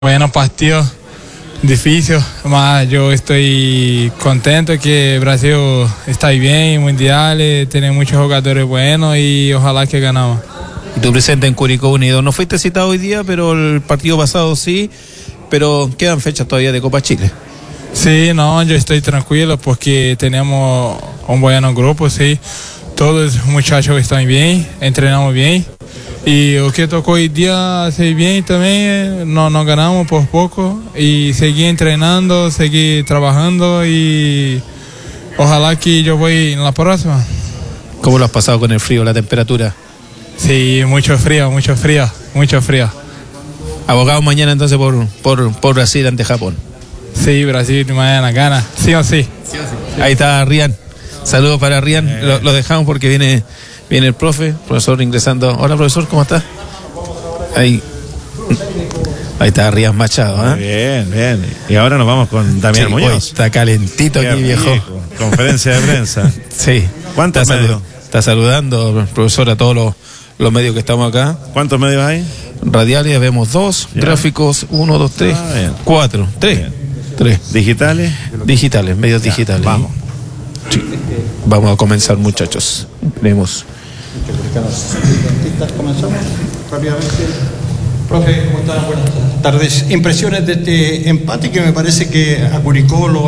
Buenos partidos, difícil, mas yo estoy contento que Brasil está bien, mundiales, tiene muchos jugadores buenos y ojalá que ganamos. Y tu presente en Curicó Unido, no fuiste citado hoy día, pero el partido pasado sí, pero quedan fechas todavía de Copa Chile. Sí, no, yo estoy tranquilo porque tenemos un buen grupo, sí, todos los muchachos están bien, entrenamos bien. Y lo que tocó hoy día hacer bien también, no ganamos por poco y seguir entrenando, seguir trabajando y ojalá que yo voy en la próxima. ¿Cómo lo has pasado con el frío, la temperatura? Sí, mucho frío. Abogado mañana entonces por Brasil ante Japón. Sí, Brasil mañana gana, sí o sí. Ahí está Rian, saludos para Rian, lo dejamos porque viene el profesor ingresando. Hola profesor, ¿cómo está? Ahí está Rian Machado, ¿eh? Bien. Y ahora nos vamos con Damián Muñoz. Está calentito aquí, viejo. Conferencia de prensa. Sí. ¿Cuántos medios? Está saludando, profesor, a todos los medios que estamos acá. ¿Cuántos medios hay? Radiales vemos 2, gráficos 1, 2, 3, 4, 3. ¿Digitales? Digitales, medios digitales. Vamos. Sí. Vamos a comenzar, muchachos. Tenemos. Comenzamos rápidamente. Profe, ¿cómo están? Buenas tardes. Impresiones de este empate que me parece que a Curicó lo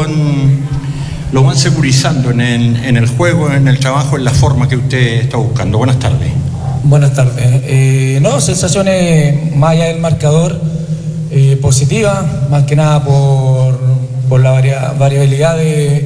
van segurizando en el juego, en el trabajo, en la forma que usted está buscando. Buenas tardes. Buenas tardes. Sensaciones más allá del marcador positivas, más que nada por la variabilidad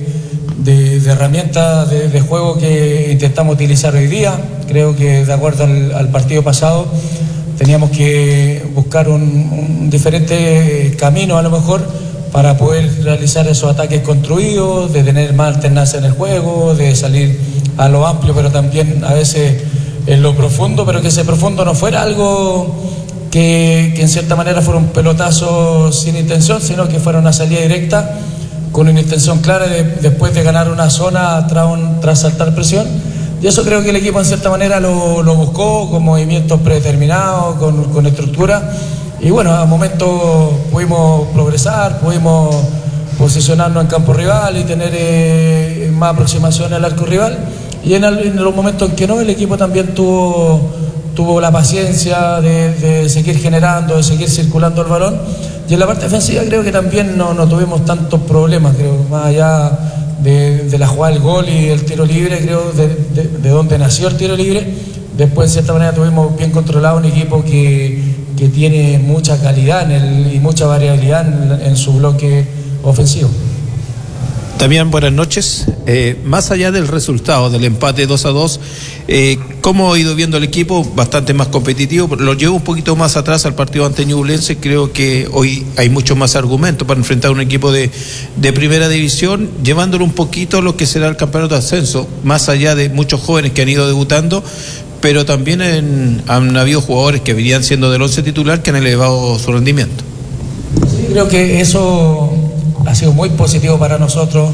de herramientas de juego que intentamos utilizar hoy día. Creo que de acuerdo al partido pasado teníamos que buscar un diferente camino a lo mejor para poder realizar esos ataques construidos, de tener más alternancia en el juego, de salir a lo amplio pero también a veces en lo profundo, pero que ese profundo no fuera algo que en cierta manera fuera un pelotazo sin intención, sino que fuera una salida directa con una intención clara después de ganar una zona tras saltar presión. Y eso creo que el equipo en cierta manera lo buscó con movimientos predeterminados, con estructura. Y bueno, a momentos pudimos progresar, pudimos posicionarnos en campo rival y tener más aproximación al arco rival. Y en los momentos en que no, el equipo también tuvo la paciencia de seguir generando, de seguir circulando el balón. Y en la parte defensiva creo que también no tuvimos tantos problemas, creo, más allá de la jugada del gol y el tiro libre, creo, de donde nació el tiro libre. Después, de cierta manera, tuvimos bien controlado un equipo que tiene mucha calidad y mucha variabilidad en su bloque ofensivo. También buenas noches. Más allá del resultado del empate 2-2, ¿cómo ha ido viendo el equipo? Bastante más competitivo. Lo llevo un poquito más atrás al partido ante Ñublense. Creo que hoy hay mucho más argumentos para enfrentar a un equipo de primera división, llevándolo un poquito a lo que será el campeonato de ascenso, más allá de muchos jóvenes que han ido debutando, pero también han habido jugadores que venían siendo del 11 titular que han elevado su rendimiento. Sí, creo que eso ha sido muy positivo para nosotros,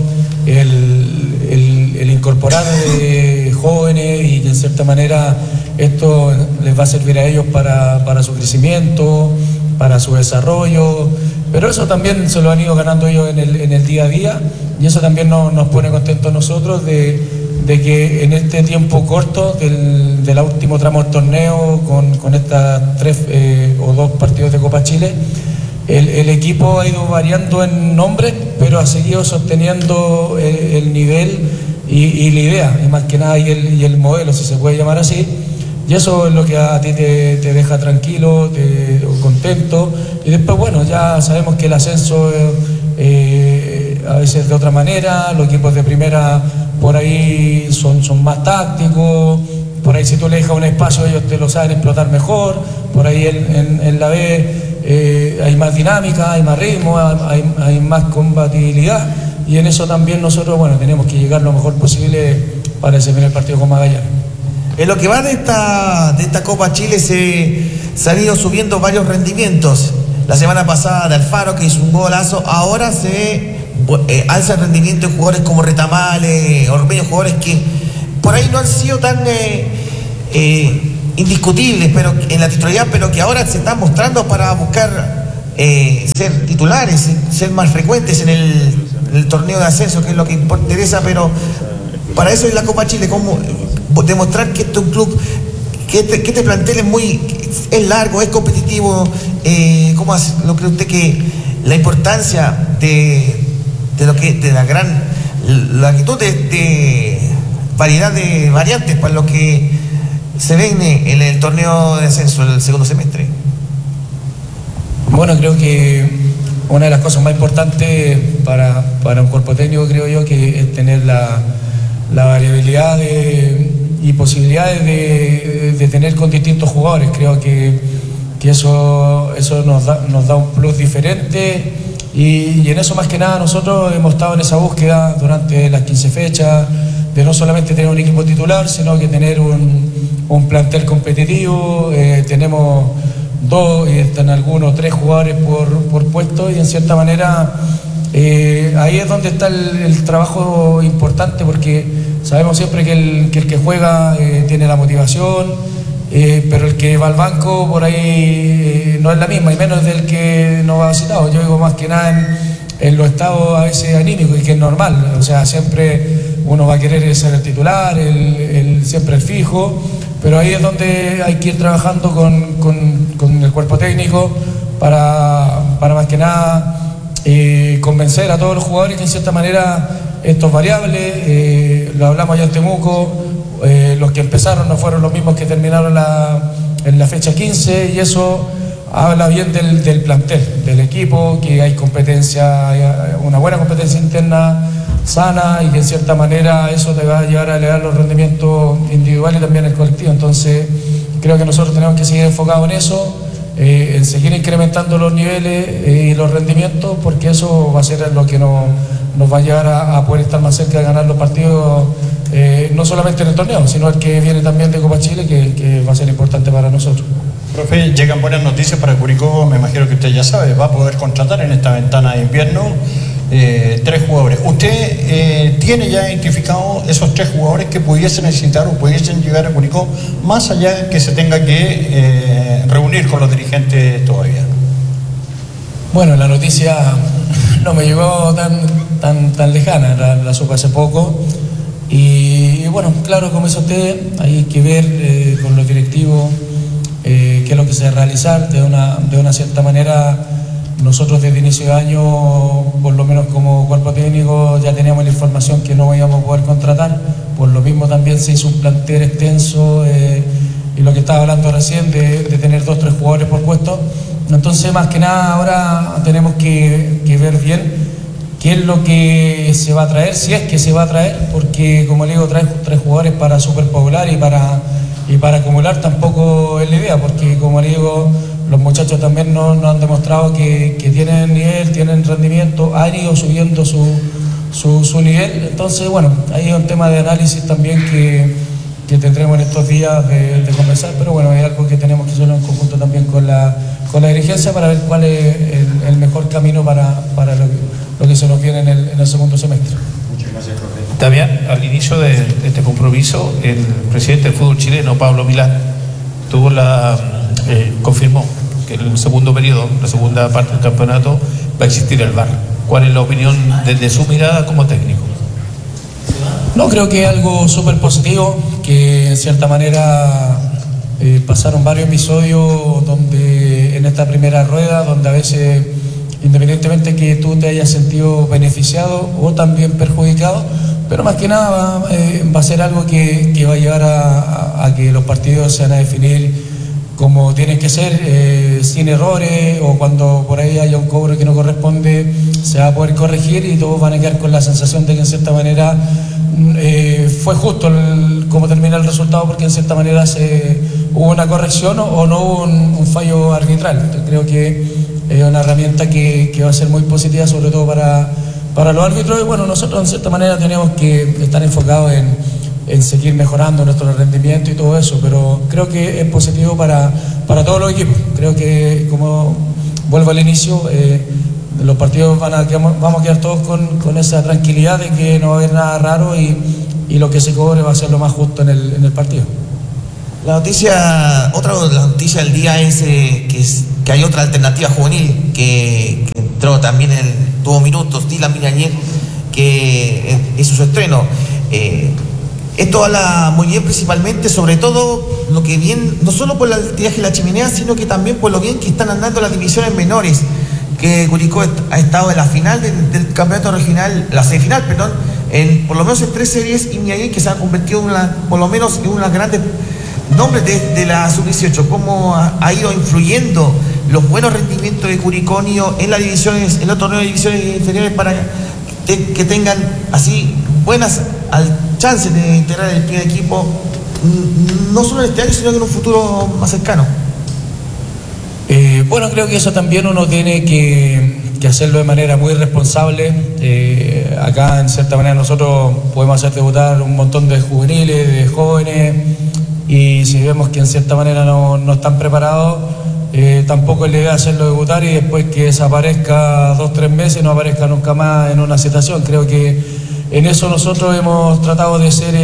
el incorporar jóvenes, y en cierta manera esto les va a servir a ellos para su crecimiento, para su desarrollo, pero eso también se lo han ido ganando ellos en el día a día, y eso también nos pone contentos a nosotros de que en este tiempo corto del último tramo del torneo, con estas 3 o 2 partidos de Copa Chile, el equipo ha ido variando en nombres, pero ha seguido sosteniendo el nivel y la idea, y más que nada y el modelo, si se puede llamar así. Y eso es lo que a ti te deja tranquilo, contento. Y después, bueno, ya sabemos que el ascenso a veces de otra manera, los equipos de primera por ahí son más tácticos, por ahí si tú le dejas un espacio ellos te lo saben explotar mejor, por ahí en la B hay más dinámica, hay más ritmo, hay más combatibilidad, y en eso también nosotros, bueno, tenemos que llegar lo mejor posible para ese primer partido con Magallanes. En lo que va de esta Copa Chile se han ido subiendo varios rendimientos. La semana pasada de Alfaro, que hizo un golazo, ahora se alza el rendimiento de jugadores como Retamales, Ormeño, jugadores que por ahí no han sido tan indiscutibles pero en la titularidad, pero que ahora se están mostrando para buscar ser titulares, ser más frecuentes en el torneo de ascenso, que es lo que interesa, pero para eso es la Copa Chile, como demostrar que este es un club, que este plantel es largo, es competitivo. ¿Cómo lo cree usted que la importancia de la gran longitud de variedad de variantes para lo que se ve en el torneo de ascenso el segundo semestre? Bueno, creo que una de las cosas más importantes para un cuerpo técnico, creo yo, que es tener la variabilidad y posibilidades de tener con distintos jugadores. Creo que eso nos da un plus diferente, y en eso más que nada nosotros hemos estado en esa búsqueda durante las 15 fechas, de no solamente tener un equipo titular, sino que tener un plantel competitivo. Tenemos 2 y están algunos 3 jugadores por puesto, y en cierta manera ahí es donde está el trabajo importante, porque sabemos siempre que el que juega tiene la motivación, pero el que va al banco por ahí no es la misma, y menos del que no va citado. Yo digo más que nada en los estados a veces anímicos, y que es normal. O sea, siempre uno va a querer ser el titular, siempre el fijo, pero ahí es donde hay que ir trabajando con el cuerpo técnico para más que nada convencer a todos los jugadores que en cierta manera esto es variable. Lo hablamos allá en Temuco, los que empezaron no fueron los mismos que terminaron en la fecha 15, y eso habla bien del plantel, del equipo, que hay competencia, una buena competencia interna sana, y que en cierta manera eso te va a llevar a elevar los rendimientos individuales y también el colectivo. Entonces creo que nosotros tenemos que seguir enfocados en eso, en seguir incrementando los niveles y los rendimientos, porque eso va a ser lo que nos va a llevar a poder estar más cerca de ganar los partidos, no solamente en el torneo, sino el que viene también de Copa Chile, que va a ser importante para nosotros. Profe, llegan buenas noticias para Curicó, me imagino que usted ya sabe, va a poder contratar en esta ventana de invierno 3 jugadores. ¿Usted tiene ya identificado esos 3 jugadores que pudiesen necesitar o pudiesen llegar a Curicó, más allá que se tenga que reunir con los dirigentes todavía? Bueno, la noticia no me llegó tan lejana, la supe hace poco, y bueno, claro, como dice usted, hay que ver con los directivos qué es lo que se va a realizar. De una cierta manera, nosotros desde inicio de año, por lo menos como cuerpo técnico, ya teníamos la información que no íbamos a poder contratar. Por lo mismo también se hizo un plantel extenso, y lo que estaba hablando recién de tener 2 o 3 jugadores por puesto. Entonces, más que nada, ahora tenemos que ver bien qué es lo que se va a traer, si es que se va a traer, porque como le digo, traer 3 jugadores para superpopular y para acumular tampoco es la idea, porque como le digo, los muchachos también nos han demostrado que tienen nivel, tienen rendimiento, han ido subiendo su nivel. Entonces, bueno, ahí es un tema de análisis también que tendremos en estos días de conversar, pero bueno, es algo que tenemos que hacerlo en conjunto también con la dirigencia para ver cuál es el mejor camino para lo que se nos viene en el segundo semestre. Muchas gracias, profe. También al inicio de este compromiso, el presidente del fútbol chileno, Pablo Milán, confirmó que en el segundo periodo, la segunda parte del campeonato, va a existir el VAR. ¿Cuál es la opinión desde su mirada como técnico? No, creo que es algo súper positivo, que en cierta manera pasaron varios episodios donde en esta primera rueda, donde a veces, independientemente que tú te hayas sentido beneficiado o también perjudicado, pero más que nada va a ser algo que va a llevar a que los partidos se van a definir como tienen que ser, sin errores, o cuando por ahí haya un cobro que no corresponde, se va a poder corregir y todos van a quedar con la sensación de que en cierta manera fue justo cómo termina el resultado, porque en cierta manera hubo una corrección o no hubo un fallo arbitral. Entonces, creo que es una herramienta que va a ser muy positiva, sobre todo para los árbitros. Y bueno, nosotros en cierta manera tenemos que estar enfocados en seguir mejorando nuestro rendimiento y todo eso, pero creo que es positivo para todos los equipos. Creo que, como vuelvo al inicio, los partidos vamos a quedar todos con esa tranquilidad de que no va a haber nada raro, y lo que se cobre va a ser lo más justo en el partido. Otra de las noticias del día es que hay otra alternativa juvenil que entró también, tuvo minutos, Dylan Mirañez, que hizo su estreno. Esto habla muy bien, principalmente, sobre todo, lo que bien, no solo por el tiraje de la chimenea, sino que también por lo bien que están andando las divisiones menores, que Curicó ha estado en la final del campeonato regional, la semifinal, perdón, por lo menos en 3 series, y Mirañez, que se ha convertido por lo menos en una grandes nombres de la sub-18, cómo ha ido influyendo los buenos rendimientos de Curiconio en las divisiones, en los torneos de divisiones inferiores, para que tengan así buenas chances de integrar el primer equipo, no solo en este año, sino que en un futuro más cercano. Bueno, creo que eso también uno tiene que hacerlo de manera muy responsable. Acá, en cierta manera, nosotros podemos hacer debutar un montón de juveniles, de jóvenes, y si vemos que en cierta manera no están preparados, tampoco es la idea hacerlo debutar y después que desaparezca 2-3 meses y no aparezca nunca más en una citación. Creo que en eso nosotros hemos tratado de ser,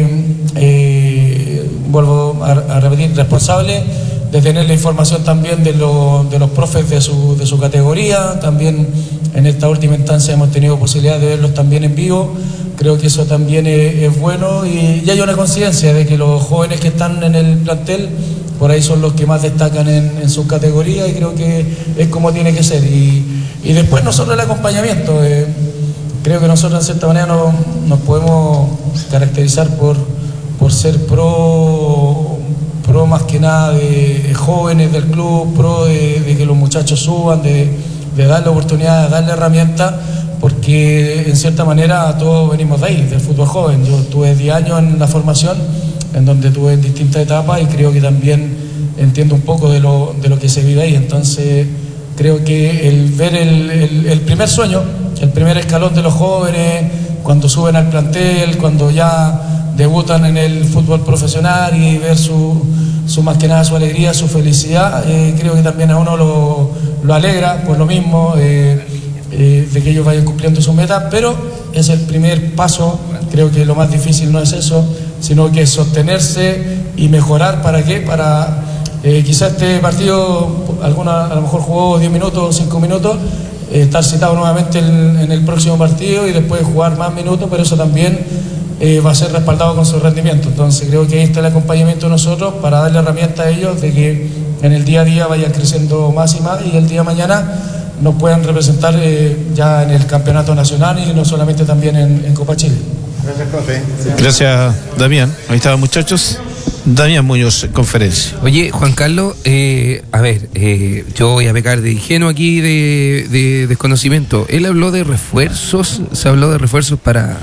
vuelvo a repetir, responsables, de tener la información también de los profes de su categoría. También en esta última instancia hemos tenido posibilidad de verlos también en vivo. Creo que eso también es bueno, y hay una coincidencia de que los jóvenes que están en el plantel por ahí son los que más destacan en su categoría, y creo que es como tiene que ser. Y después nosotros el acompañamiento, creo que nosotros en cierta manera nos podemos caracterizar por ser pro más que nada de jóvenes del club, pro de que los muchachos suban, de darle oportunidad, de darle herramientas, porque en cierta manera todos venimos de ahí, del fútbol joven. Yo tuve 10 años en la formación, en donde tuve en distintas etapas, y creo que también entiendo un poco de lo que se vive ahí. Entonces creo que el ver el primer sueño, el primer escalón de los jóvenes, cuando suben al plantel, cuando ya debutan en el fútbol profesional, y ver su más que nada su alegría, su felicidad, creo que también a uno lo alegra por lo mismo, de que ellos vayan cumpliendo sus metas, pero es el primer paso. Creo que lo más difícil no es eso, sino que es sostenerse y mejorar. ¿Para qué? Para quizás este partido, a lo mejor jugó 10 minutos o 5 minutos, estar citado nuevamente en el próximo partido y después jugar más minutos, pero eso también va a ser respaldado con su rendimiento. Entonces creo que ahí está el acompañamiento de nosotros para darle herramientas a ellos de que en el día a día vayan creciendo más y más, y el día de mañana nos puedan representar ya en el campeonato nacional, y no solamente también en Copa Chile. Gracias, profe. Gracias, Damián. Ahí estaban, muchachos. Damián Muñoz, conferencia. Oye, Juan Carlos, a ver, yo voy a pecar de ingenuo aquí, de desconocimiento. Él habló de refuerzos, se habló de refuerzos para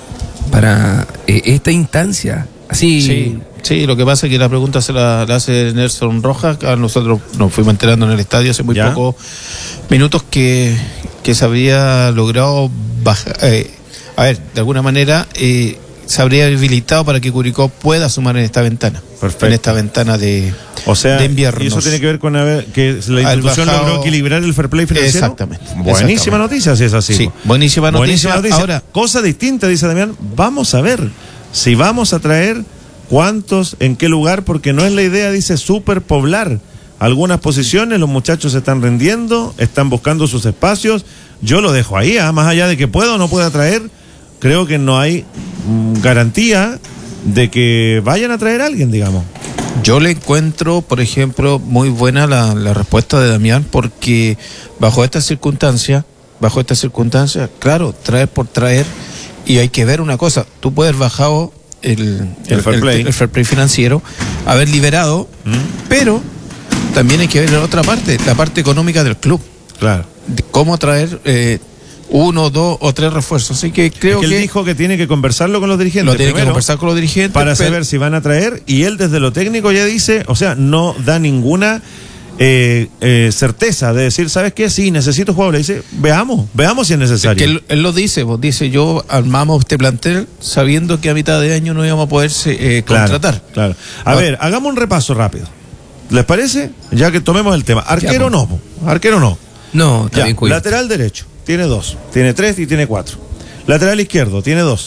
esta instancia. Así. Sí, lo que pasa es que la pregunta se la hace Nelson Rojas. Nosotros nos fuimos enterando en el estadio hace muy pocos minutos que se habría logrado bajar, de alguna manera se habría habilitado para que Curicó pueda sumar en esta ventana. Perfecto. En esta ventana de invierno. Y eso tiene que ver con que la institución logró equilibrar el fair play financiero. Exactamente. Buenísima noticia, si es así. Sí, buenísima noticia. Ahora, cosa distinta, dice Damián, vamos a ver si vamos a traer cuántos, en qué lugar, porque no es la idea, dice, superpoblar algunas posiciones. Los muchachos se están rindiendo, están buscando sus espacios. Yo lo dejo ahí, más allá de que pueda o no pueda traer, creo que no hay garantía de que vayan a traer a alguien, digamos. Yo le encuentro, por ejemplo, muy buena la respuesta de Damián, porque bajo estas circunstancias, claro, traer por traer, y hay que ver una cosa, tú puedes haber bajado el fair play financiero, haber liberado, pero también hay que ver la otra parte, la parte económica del club. Claro. De cómo traer 1, 2 o 3 refuerzos. Así que creo que él dijo que tiene que conversarlo con los dirigentes. Lo tiene que conversar con los dirigentes para saber si van a traer, y él desde lo técnico ya dice, o sea, no da ninguna certeza de decir, ¿sabes qué? Sí, necesito jugadores. Dice, veamos si es necesario. Es que él lo dice, dice, yo armamos este plantel sabiendo que a mitad de año no íbamos a poderse contratar. Claro. A ver, hagamos un repaso rápido. ¿Les parece? Ya que tomemos el tema. Arquero no. No, está bien cuidado. Lateral derecho, tiene 2, tiene 3 y tiene 4. Lateral izquierdo, tiene 2.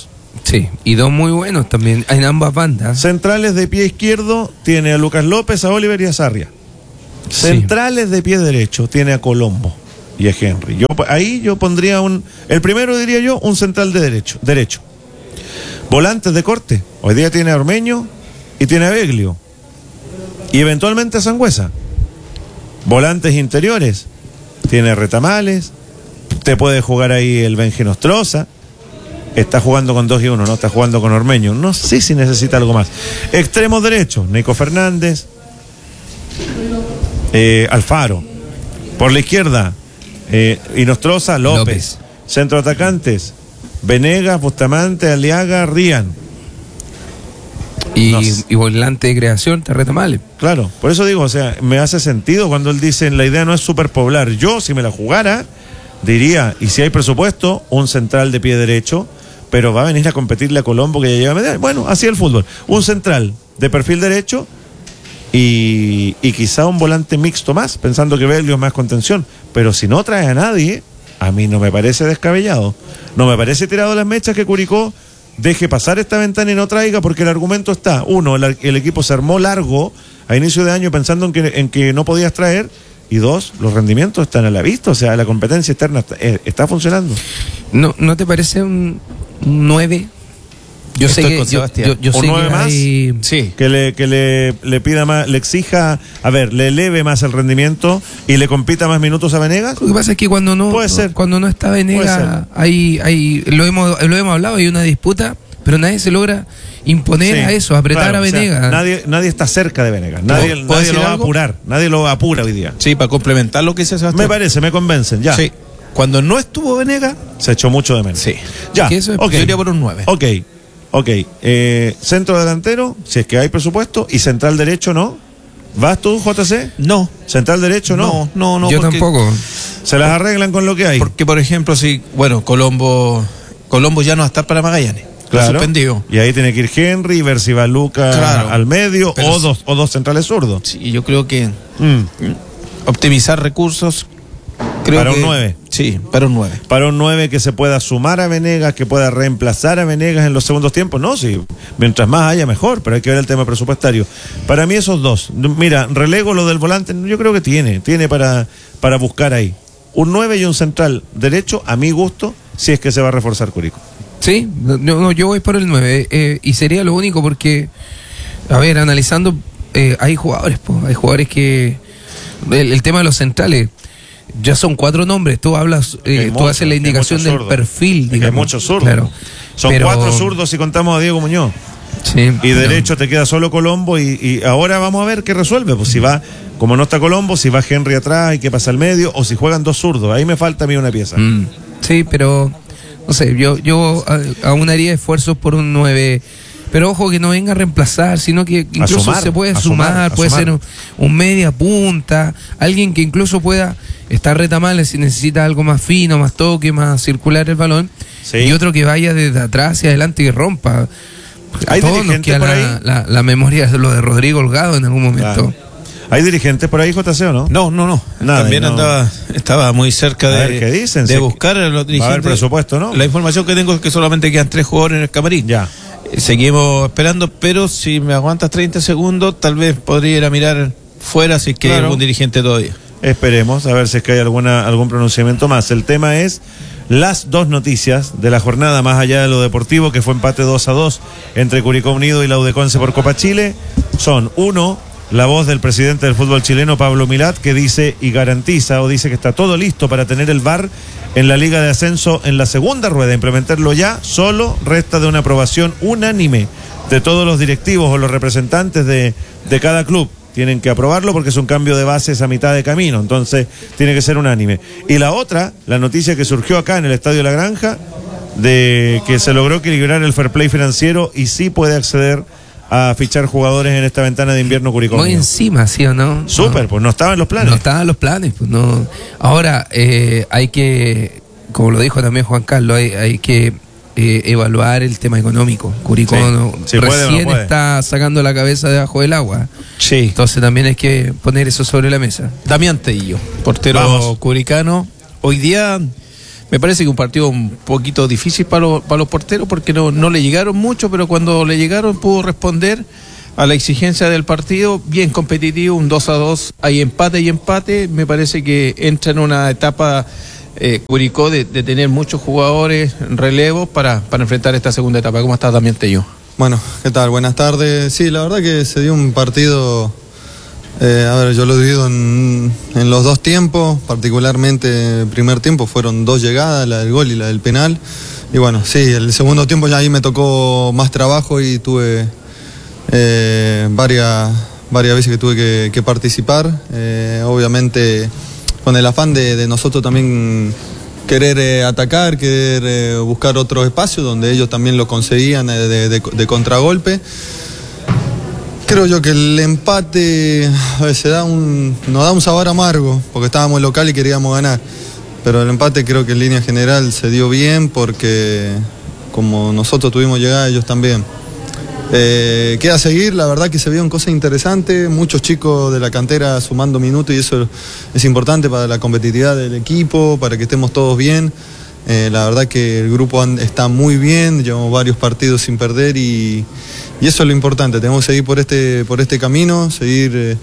Sí, y dos muy buenos también en ambas bandas. Centrales de pie izquierdo tiene a Lucas López, a Oliver y a Sarria. Sí. Centrales de pie derecho tiene a Colombo y a Henry. Ahí yo pondría el primero diría yo, un central de derecho. Volantes de corte, hoy día tiene a Ormeño y tiene a Beglio. Y eventualmente a Sangüesa. Volantes interiores, tiene a Retamales, te puede jugar ahí el Benji Nostroza. Está jugando con 2 y 1, ¿no? Está jugando con Ormeño. No sé si necesita algo más. Extremos derechos, Nico Fernández, Alfaro. Por la izquierda, Inostroza, López. Centro atacantes, Venegas, Bustamante, Aliaga, Rían. Y volante de creación, Retamales. Claro, por eso digo, o sea, me hace sentido cuando él dice, la idea no es superpoblar. Yo, si me la jugara, diría, y si hay presupuesto, un central de pie derecho, pero va a venir a competirle a Colombo que ya lleva media. Bueno, así el fútbol. Un central de perfil derecho y quizá un volante mixto más, pensando que Beglio es más contención. Pero si no trae a nadie, a mí no me parece descabellado. No me parece tirado las mechas que Curicó deje pasar esta ventana y no traiga, porque el argumento está, uno, el equipo se armó largo a inicio de año pensando en que no podías traer, y dos, los rendimientos están a la vista, o sea, la competencia externa está funcionando. ¿No te parece un 9? Yo sé que yo sé 9 que más, sí. que le pida más, le exija, a ver, le eleve más el rendimiento y le compita más minutos a Venegas. Lo que pasa es que cuando no está Venegas, hay lo hemos hablado, hay una disputa, pero nadie se logra imponer a eso, apretar a Venegas. O sea, nadie está cerca de Venegas, nadie lo va a apurar, nadie lo apura hoy día. Sí, para complementar lo que dice Sebastián. Me convencen, ya. Sí. Cuando no estuvo Venegas, se echó mucho de menos. Sí. Ya, eso es, okay. Yo iría por un 9. Ok, centro delantero, si es que hay presupuesto, y central derecho, ¿no? ¿Vas tú, JC? No. ¿Central derecho, no? No. Yo tampoco. Se las arreglan con lo que hay. Porque, por ejemplo, si, Colombo ya no va a estar para Magallanes. Claro. Suspendido. Y ahí tiene que ir Henry, ver si va Luca al medio, o dos centrales zurdos. Sí, yo creo que optimizar recursos. Para un 9. Sí, para un 9. Para un 9 que se pueda sumar a Venegas, que pueda reemplazar a Venegas en los segundos tiempos. No, sí, mientras más haya mejor, pero hay que ver el tema presupuestario. Para mí esos dos. Mira, relego lo del volante, yo creo que tiene para buscar ahí. Un 9 y un central derecho, a mi gusto, si es que se va a reforzar Curicó. Sí, yo voy por el 9, y sería lo único porque, a ver, analizando, hay jugadores que, el tema de los centrales, ya son 4 nombres, tú hablas, tú haces la indicación del perfil, digamos. Hay muchos zurdos. Claro. Son 4 zurdos si contamos a Diego Muñoz. Sí, y derecho te queda solo Colombo y ahora vamos a ver qué resuelve. Pues si va, como no está Colombo, si va Henry atrás y qué pasa al medio, o si juegan 2 zurdos. Ahí me falta a mí una pieza. Sí, pero no sé, yo aún haría esfuerzos por un 9. Pero ojo que no venga a reemplazar, sino que incluso se puede sumar, puede ser un media punta, alguien que incluso pueda estar Retamales si necesita algo más fino, más toque, más circular el balón, y otro que vaya desde atrás hacia adelante y rompa. ¿Hay todos nos queda por ahí? la memoria de lo de Rodrigo Holgado en algún momento. ¿Hay dirigentes por ahí, JC, o no? No. Nada, también estaba muy cerca ¿qué dicen? de buscar a los dirigentes. Va a haber presupuesto, ¿no? La información que tengo es que solamente quedan 3 jugadores en el camarín. Ya. Seguimos esperando, pero si me aguantas 30 segundos, tal vez podría ir a mirar fuera si es que hay algún dirigente todavía. Esperemos, a ver si es que hay algún pronunciamiento más. El tema es las 2 noticias de la jornada, más allá de lo deportivo, que fue empate 2-2 entre Curicó Unido y la Udeconce por Copa Chile. Son, 1, la voz del presidente del fútbol chileno, Pablo Milat, que dice y garantiza o dice que está todo listo para tener el VAR en la Liga de Ascenso en la segunda rueda, implementarlo ya, solo resta de una aprobación unánime de todos los directivos o los representantes de cada club. Tienen que aprobarlo porque es un cambio de bases a mitad de camino, entonces tiene que ser unánime. Y la otra, la noticia que surgió acá en el Estadio La Granja, de que se logró equilibrar el fair play financiero y sí puede acceder a fichar jugadores en esta ventana de invierno Curicó. Muy encima, ¿sí o no? Súper, pues no estaban los planes. No estaban los planes, pues no. Ahora, hay que, como lo dijo también Juan Carlos, hay que evaluar el tema económico. Curicó recién está sacando la cabeza debajo del agua. Sí. Entonces también hay que poner eso sobre la mesa. Damián Tello, portero curicano. Hoy día Me parece que un partido un poquito difícil para los porteros porque no le llegaron mucho, pero cuando le llegaron pudo responder a la exigencia del partido, bien competitivo, un 2-2, hay empate, me parece que entra en una etapa Curicó de tener muchos jugadores relevos para enfrentar esta segunda etapa. ¿Cómo estás, Damián Tello? Bueno, ¿qué tal? Buenas tardes. Sí, la verdad que se dio un partido, yo lo he dividido en los dos tiempos, particularmente el primer tiempo fueron 2 llegadas, la del gol y la del penal. Y bueno, sí, el segundo tiempo ya ahí me tocó más trabajo y tuve varias veces que tuve que participar, obviamente con el afán de nosotros también querer atacar, querer buscar otros espacios donde ellos también lo conseguían de contragolpe. Creo yo que el empate nos da un sabor amargo porque estábamos local y queríamos ganar, pero el empate creo que en línea general se dio bien porque como nosotros tuvimos llegada, ellos también. Queda a seguir, la verdad que se vieron cosas interesantes, muchos chicos de la cantera sumando minutos y eso es importante para la competitividad del equipo, para que estemos todos bien. La verdad que el grupo está muy bien, llevamos varios partidos sin perder y eso es lo importante, tenemos que seguir por este camino, seguir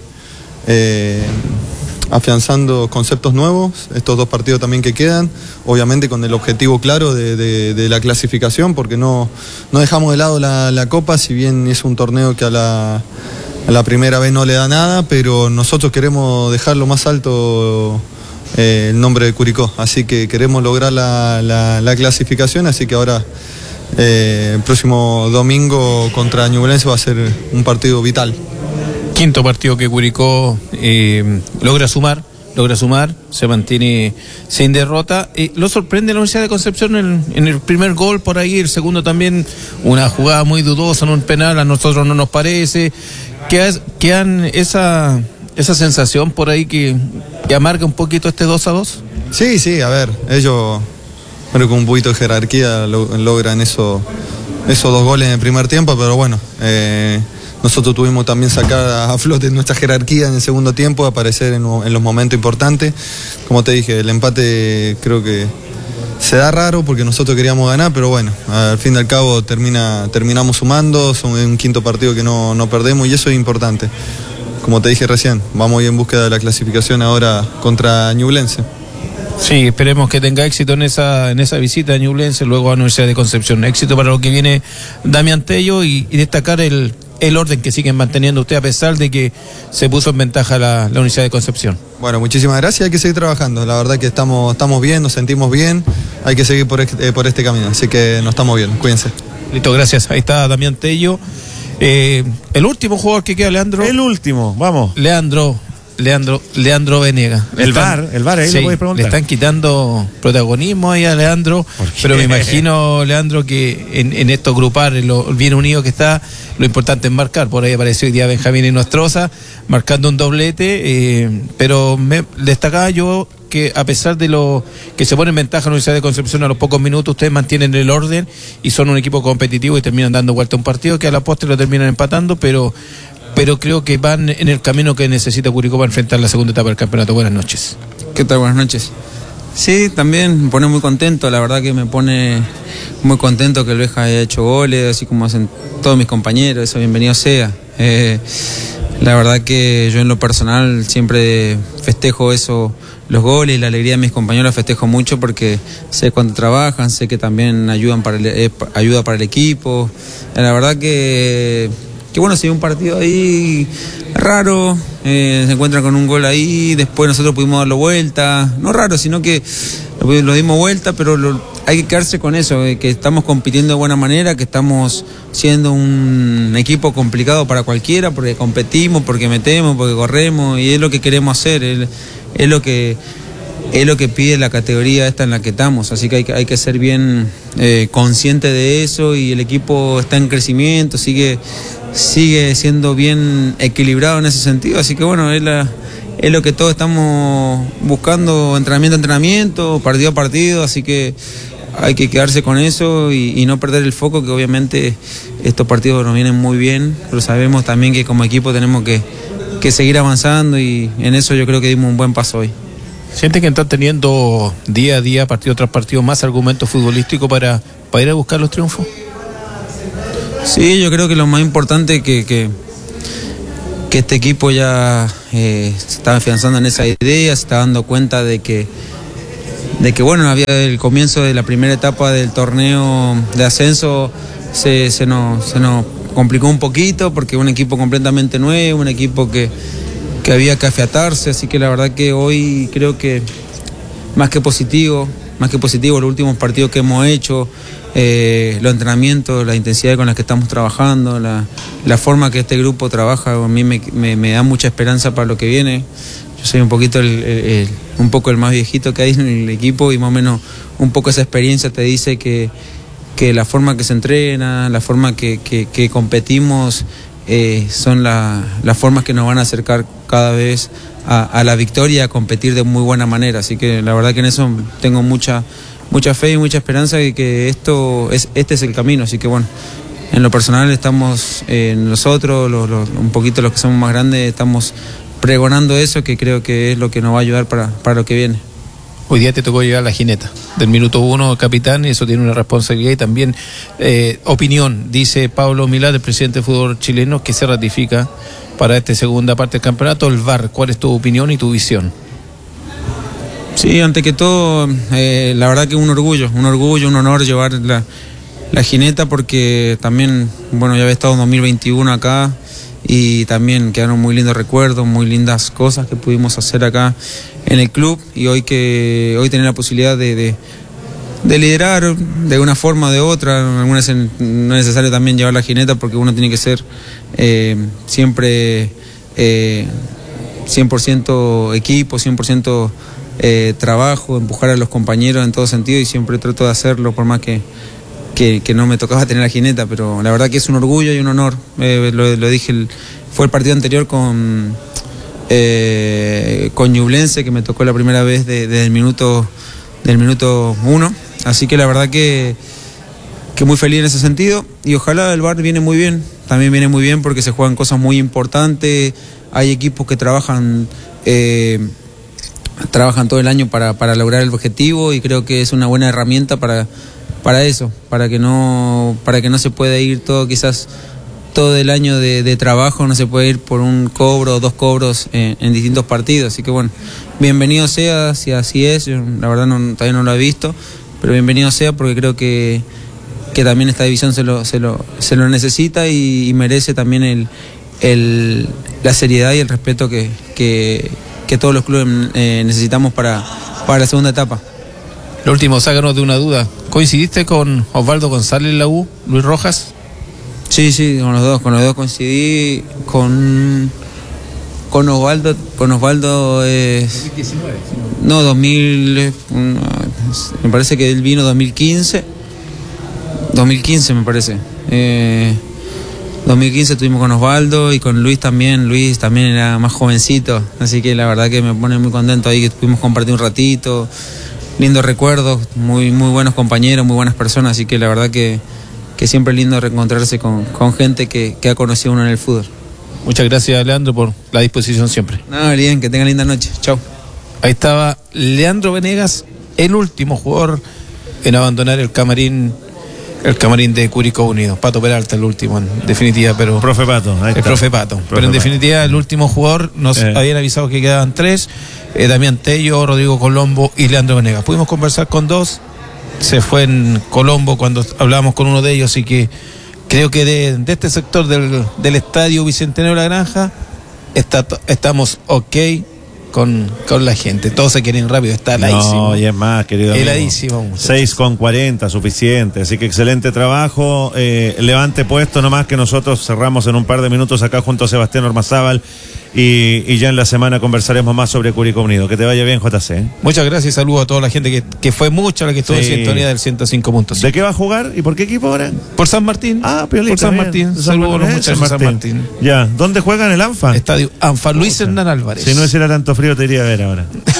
afianzando conceptos nuevos, estos 2 partidos también que quedan, obviamente con el objetivo claro de la clasificación, porque no dejamos de lado la Copa, si bien es un torneo que a la primera vez no le da nada, pero nosotros queremos dejar lo más alto el nombre de Curicó, así que queremos lograr la clasificación, así que ahora el próximo domingo contra Ñublense va a ser un partido vital. Quinto partido que Curicó logra sumar, se mantiene sin derrota. Lo sorprende la Universidad de Concepción en el primer gol por ahí, el segundo también una jugada muy dudosa, en un penal, a nosotros no nos parece. ¿Quedan esa sensación por ahí que amarga un poquito este 2-2? Sí, a ver, ellos creo que con un poquito de jerarquía logran esos 2 goles en el primer tiempo, pero bueno, nosotros tuvimos también sacar a flote nuestra jerarquía en el segundo tiempo, aparecer en los momentos importantes. Como te dije, el empate creo que se da raro porque nosotros queríamos ganar, pero bueno, al fin y al cabo terminamos sumando, son un quinto partido que no perdemos y eso es importante. Como te dije recién, vamos a ir en búsqueda de la clasificación ahora contra Ñublense. Sí, esperemos que tenga éxito en esa visita a Ñublense, luego a la Universidad de Concepción. Éxito para lo que viene Damián Tello y destacar el orden que siguen manteniendo usted a pesar de que se puso en ventaja la Universidad de Concepción. Bueno, muchísimas gracias, hay que seguir trabajando, la verdad que estamos bien, nos sentimos bien, hay que seguir por este camino, así que nos estamos bien, cuídense. Listo, gracias, ahí está Damián Tello. El último jugador que queda, Leandro. El último, vamos. Leandro Venega. El VAR, ahí sí, le puedes preguntar. Le están quitando protagonismo ahí a Leandro, pero me imagino, Leandro, que en estos grupales, lo bien unido que está, lo importante es marcar. Por ahí apareció hoy día Benjamín Inostroza, marcando un doblete, pero me destacaba yo que a pesar de lo que se pone en ventaja en la Universidad de Concepción a los pocos minutos, ustedes mantienen el orden y son un equipo competitivo y terminan dando vuelta a un partido que a la postre lo terminan empatando, pero creo que van en el camino que necesita Curicó para enfrentar la segunda etapa del campeonato. Buenas noches. ¿Qué tal? Buenas noches. Sí, también me pone muy contento, la verdad que me pone muy contento que el Beja haya hecho goles, así como hacen todos mis compañeros, eso bienvenido sea. La verdad que yo en lo personal siempre festejo eso, los goles y la alegría de mis compañeros, festejo mucho porque sé cuánto trabajan, sé que también ayuda para el equipo. La verdad que bueno, si un partido ahí raro, se encuentran con un gol ahí, después nosotros pudimos darlo vuelta, no raro, sino que lo dimos vuelta, pero hay que quedarse con eso, que estamos compitiendo de buena manera, que estamos siendo un equipo complicado para cualquiera, porque competimos, porque metemos, porque corremos, y es lo que queremos hacer, es lo que pide la categoría esta en la que estamos, así que hay que ser bien consciente de eso, y el equipo está en crecimiento, sigue siendo bien equilibrado en ese sentido, así que bueno, es lo que todos estamos buscando, entrenamiento, partido a partido, así que hay que quedarse con eso y no perder el foco, que obviamente estos partidos nos vienen muy bien, pero sabemos también que como equipo tenemos que seguir avanzando, y en eso yo creo que dimos un buen paso hoy. ¿Sienten que están teniendo día a día, partido tras partido, más argumentos futbolísticos para ir a buscar los triunfos? Sí, yo creo que lo más importante que este equipo ya se está afianzando en esa idea, se está dando cuenta de que bueno, había el comienzo de la primera etapa del torneo de ascenso, se nos complicó un poquito porque un equipo completamente nuevo, un equipo que había que afiatarse, así que la verdad que hoy creo que más que positivo los últimos partidos que hemos hecho, los entrenamientos, la intensidad con la que estamos trabajando, la forma que este grupo trabaja, a mí me da mucha esperanza para lo que viene. Yo soy un poquito un poco el más viejito que hay en el equipo y más o menos un poco esa experiencia te dice que la forma que se entrena, la forma que competimos son las formas que nos van a acercar cada vez a la victoria, a competir de muy buena manera. Así que la verdad que en eso tengo mucha fe y mucha esperanza de que este es el camino. Así que bueno, en lo personal estamos nosotros, un poquito los que somos más grandes, estamos pregonando eso, que creo que es lo que nos va a ayudar para lo que viene. Hoy día te tocó llegar a la jineta del minuto 1, capitán, y eso tiene una responsabilidad y también opinión. Dice Pablo Milad, el presidente del fútbol chileno, que se ratifica para esta segunda parte del campeonato el VAR. ¿Cuál es tu opinión y tu visión? Sí, antes que todo, la verdad que un orgullo, un honor llevar la jineta, porque también, bueno, ya había estado en 2021 acá y también quedaron muy lindos recuerdos, muy lindas cosas que pudimos hacer acá en el club, y hoy tener la posibilidad de liderar de una forma o de otra. Algunas no es necesario también llevar la jineta, porque uno tiene que ser siempre 100% equipo, 100% trabajo, empujar a los compañeros en todo sentido, y siempre trato de hacerlo, por más que no me tocaba tener la jineta, pero la verdad que es un orgullo y un honor. Lo dije, fue el partido anterior con Ñublense, que me tocó la primera vez desde el minuto 1, así que la verdad que muy feliz en ese sentido, y ojalá el VAR también viene muy bien porque se juegan cosas muy importantes. Hay equipos que trabajan todo el año para lograr el objetivo, y creo que es una buena herramienta para eso, para que no se pueda ir todo el año de trabajo, no se puede ir por un cobro o 2 cobros en distintos partidos. Así que bueno, bienvenido sea, si así es. Yo, la verdad todavía no lo he visto, pero bienvenido sea, porque creo que también esta división se lo necesita y merece también la seriedad y el respeto que todos los clubes necesitamos para la segunda etapa. Lo último, sácanos de una duda. ¿Coincidiste con Osvaldo González en la U, Luis Rojas? Sí, con los dos coincidí. Con Osvaldo 2019. No, 2000, me parece que él vino 2015 me parece. 2015 estuvimos con Osvaldo, y con Luis también era más jovencito, así que la verdad que me pone muy contento ahí que pudimos compartir un ratito, lindos recuerdos, muy buenos compañeros, muy buenas personas, así que la verdad que siempre es lindo reencontrarse con gente que ha conocido uno en el fútbol. Muchas gracias, Leandro, por la disposición siempre. No, bien, que tengan linda noche. Chau. Ahí estaba Leandro Venegas, el último jugador en abandonar el camarín de Curicó Unido. Pato Peralta, el último, en definitiva, pero... Profe Pato, ahí está. El profe Pato. Pero en definitiva, el último jugador, nos habían avisado que quedaban 3, Damián Tello, Rodrigo Colombo y Leandro Venegas. Pudimos conversar con 2, se fue en Colombo cuando hablábamos con uno de ellos, así que creo que de este sector del estadio Bicentenario de la Granja estamos ok con la gente. Todos se quieren rápido, está heladísimo. No, y es más, querido amigo. Heladísimo. 6:40, suficiente. Así que excelente trabajo. Levante puesto nomás, que nosotros cerramos en un par de minutos acá junto a Sebastián Ormazábal. Y ya en la semana conversaremos más sobre Curicó Unido. Que te vaya bien, JC. Muchas gracias y saludos a toda la gente que fue mucha la que estuvo en sintonía del 105.5. ¿De qué va a jugar y por qué equipo ahora? Por San Martín. Piolita, por San Martín. Saludos a los muchachos de San Martín. Ya, ¿dónde juegan el ANFA? Estadio ANFA, Luis Hernán Álvarez. Si no hiciera tanto frío te iría a ver ahora.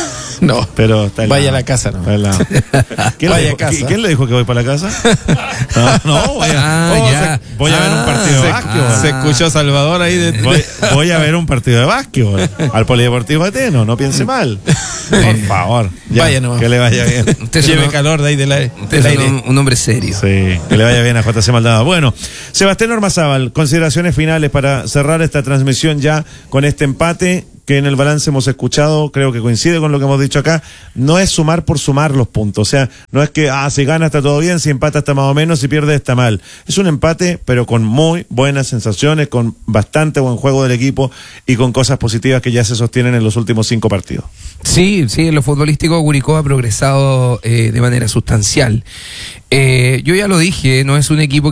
No, pero está vaya a la casa, ¿no? ¿Quién, vaya dijo, a casa. ¿Quién le dijo que voy para la casa? No, voy a ver un partido de básquetbol. Se escuchó Salvador ahí. Voy a ver un partido de básquetbol al Polideportivo Ateno, no piense mal. Por favor. Ya, vaya nomás. Que le vaya bien. Lleve calor de ahí del aire. Un hombre serio. Sí, que le vaya bien a JC Maldonado. Bueno, Sebastián Ormazábal, consideraciones finales para cerrar esta transmisión ya con este empate que en el balance hemos escuchado, creo que coincide con lo que hemos dicho acá, no es sumar por sumar los puntos, o sea, no es que si gana está todo bien, si empata está más o menos, si pierde está mal. Es un empate, pero con muy buenas sensaciones, con bastante buen juego del equipo y con cosas positivas que ya se sostienen en los últimos 5 partidos. Sí, en lo futbolístico Curicó ha progresado de manera sustancial. Yo ya lo dije, no es un equipo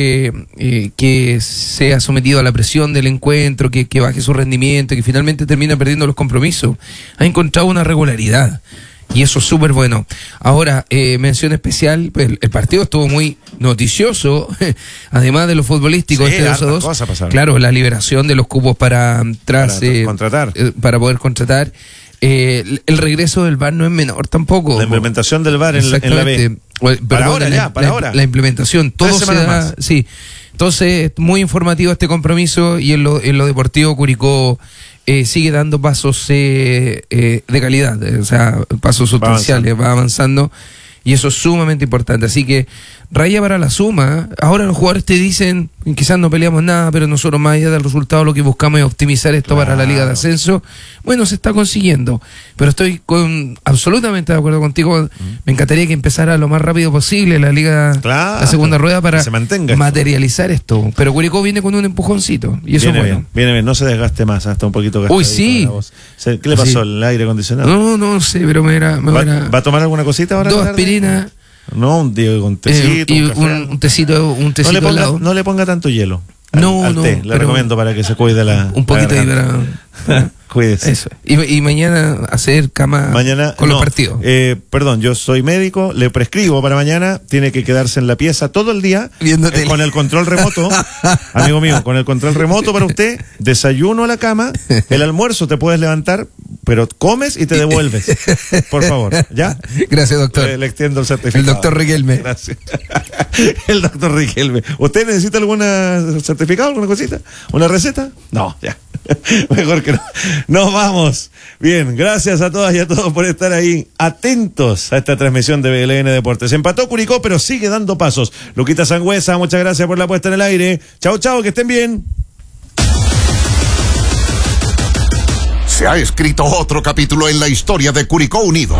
que sea sometido a la presión del encuentro, que baje su rendimiento, que finalmente termina perdiendo los compromisos. Ha encontrado una regularidad y eso es súper bueno. Ahora, mención especial, pues, el partido estuvo muy noticioso, además de lo futbolístico, sí, 2-2. Claro, la liberación de los cupos para contratar. Para poder contratar. El regreso del VAR no es menor tampoco. La implementación del VAR en la B. Para ahora. La implementación, todo se da, sí. Entonces, muy informativo este compromiso y en lo deportivo Curicó sigue dando pasos de calidad, o sea, pasos sustanciales, va avanzando y eso es sumamente importante. Así que raya para la suma. Ahora los jugadores te dicen, quizás no peleamos nada, pero nosotros más allá del resultado lo que buscamos es optimizar esto para la Liga de Ascenso. Bueno, se está consiguiendo, pero estoy absolutamente de acuerdo contigo. Me encantaría que empezara lo más rápido posible la Liga, la segunda rueda, para materializar esto. Pero Curicó viene con un empujoncito y eso es bueno. Viene bien, no se desgaste más, hasta un poquito gastado. Uy, sí. ¿Qué le pasó al aire acondicionado? No sé, pero ¿Va a tomar alguna cosita ahora? 2 aspirinas. No, un tecito. Y un tecito no le ponga tanto hielo. Al té, le recomiendo para que se cuide un poquito de cuídese. Eso. Y mañana hacer cama con los partidos. Perdón, yo soy médico, le prescribo para mañana, tiene que quedarse en la pieza todo el día con el control remoto, amigo mío, con el control remoto para usted, desayuno a la cama, el almuerzo te puedes levantar, pero comes y te devuelves, por favor, ¿ya? Gracias, doctor. Le extiendo el certificado. El doctor Riquelme. Gracias. El doctor Riquelme. ¿Usted necesita algún certificado, alguna cosita? ¿Una receta? No, ya. Mejor que no. Nos vamos. Bien, gracias a todas y a todos por estar ahí atentos a esta transmisión de BLN Deportes. Empató Curicó, pero sigue dando pasos. Luquita Sangüesa, muchas gracias por la puesta en el aire. Chau, que estén bien. Se ha escrito otro capítulo en la historia de Curicó Unido.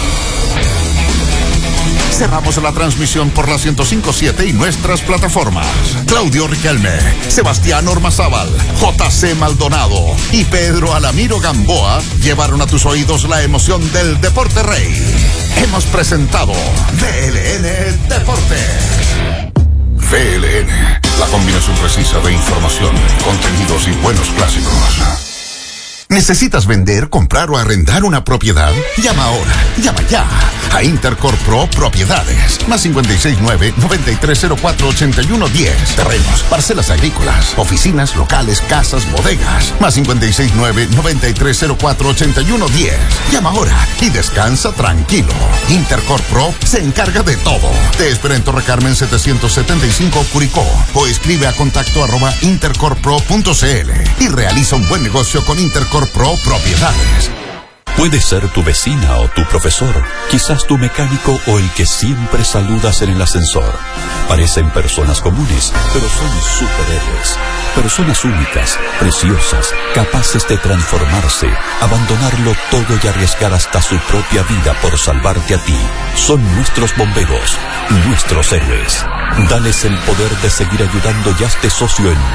Cerramos la transmisión por la 105.7 y nuestras plataformas. Claudio Riquelme, Sebastián Ormazábal, JC Maldonado y Pedro Alamiro Gamboa llevaron a tus oídos la emoción del deporte rey. Hemos presentado VLN Deportes. VLN, la combinación precisa de información, contenidos y buenos clásicos. ¿Necesitas vender, comprar o arrendar una propiedad? Llama ahora, llama ya a Intercorp Pro Propiedades. Más 569-9304-8110. Terrenos, parcelas agrícolas, oficinas, locales, casas, bodegas. Más 569-9304-8110. Llama ahora y descansa tranquilo. Intercorp Pro se encarga de todo. Te espera en Torre Carmen 775 Curicó o escribe a contacto@intercorppro.cl y realiza un buen negocio con Intercorp Pro Propiedades. Puede ser tu vecina o tu profesor, quizás tu mecánico o el que siempre saludas en el ascensor. Parecen personas comunes, pero son superhéroes. Personas únicas, preciosas, capaces de transformarse, abandonarlo todo y arriesgar hasta su propia vida por salvarte a ti. Son nuestros bomberos, nuestros héroes. Dales el poder de seguir ayudando y hazte socio en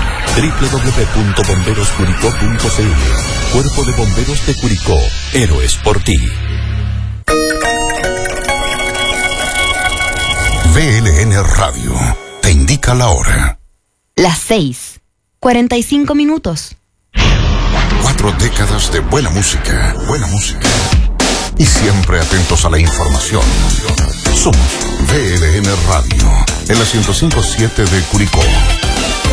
www.bomberoscuricó.cl. Cuerpo de Bomberos de Curicó, héroes por ti. VLN Radio te indica la hora. Las 6:45. 4 décadas de buena música. Y siempre atentos a la información. Somos VLN Radio, en la 105.7 de Curicó.